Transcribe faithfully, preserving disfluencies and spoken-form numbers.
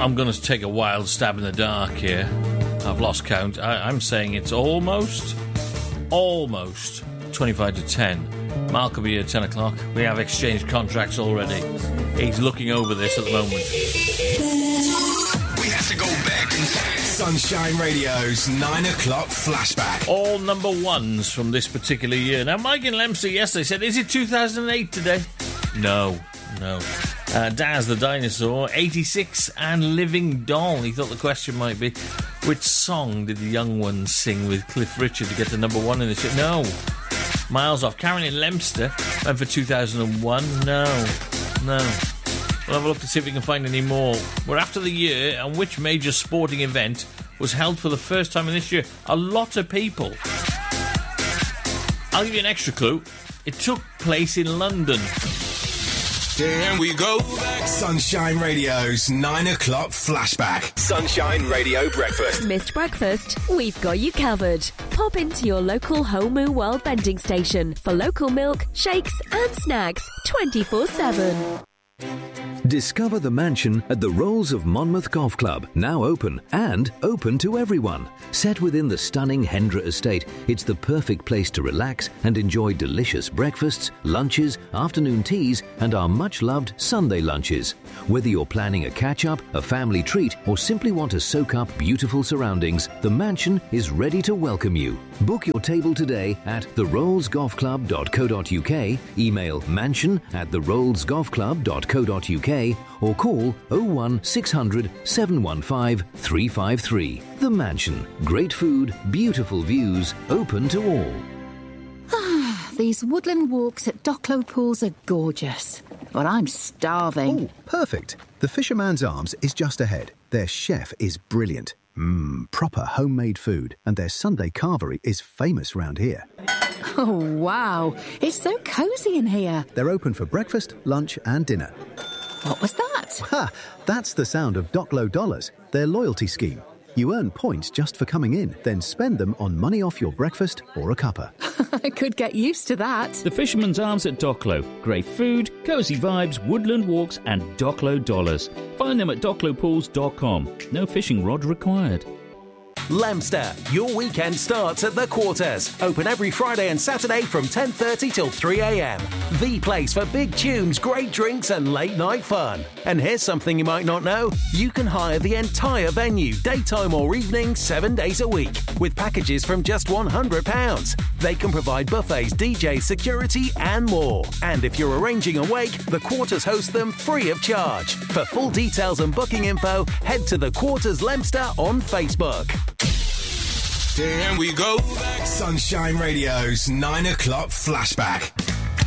I'm going to take a wild stab in the dark here. I've lost count. I, I'm saying it's almost, almost twenty-five to ten. Mark will be here at ten o'clock. We have exchanged contracts already. He's looking over this at the moment. We have to go back. Sunshine Radio's nine o'clock flashback. All number ones from this particular year. Now, Mike in Leominster yesterday said, is it two thousand eight today? No, no. Uh, Daz the Dinosaur, eighty-six, and Living Doll. He thought the question might be, which song did the young ones sing with Cliff Richard to get to number one in the show? No. Miles off. Karen in Leominster went for two thousand one. No, no. We'll have a look to see if we can find any more. We're after the year and which major sporting event was held for the first time in this year. A lot of people. I'll give you an extra clue. It took place in London. Here we go back. Sunshine Radio's nine o'clock flashback. Sunshine Radio Breakfast. Missed breakfast? We've got you covered. Pop into your local Homu World vending station for local milk, shakes and snacks twenty-four seven. Discover the mansion at the Rolls of Monmouth Golf Club, now open and open to everyone. Set within the stunning Hendra estate, it's the perfect place to relax and enjoy delicious breakfasts, lunches, afternoon teas and our much-loved Sunday lunches. Whether you're planning a catch-up, a family treat or simply want to soak up beautiful surroundings, the mansion is ready to welcome you. Book your table today at the rolls golf club dot co dot uk, email mansion at the rolls golf club dot co dot uk or call oh one six hundred seven one five three five three. The Mansion. Great food, beautiful views, open to all. These woodland walks at Docklow Pools are gorgeous, but I'm starving. Oh, perfect. The Fisherman's Arms is just ahead. Their chef is brilliant. Mmm, proper homemade food, and their Sunday carvery is famous round here. Oh, wow. It's so cosy in here. They're open for breakfast, lunch and dinner. What was that? Ha! That's the sound of Docklow Dollars, their loyalty scheme. You earn points just for coming in, then spend them on money off your breakfast or a cuppa. I could get used to that. The Fisherman's Arms at Docklow. Great food, cosy vibes, woodland walks and Docklow dollars. Find them at docklow pools dot com. No fishing rod required. Leominster, your weekend starts at The Quarters. Open every Friday and Saturday from ten thirty till three a.m. The place for big tunes, great drinks and late night fun. And here's something you might not know. You can hire the entire venue, daytime or evening, seven days a week, with packages from just one hundred pounds. They can provide buffets, D J, security and more. And if you're arranging a wake, The Quarters host them free of charge. For full details and booking info, head to The Quarters Leominster on Facebook. Here we go back. Sunshine Radio's nine o'clock flashback.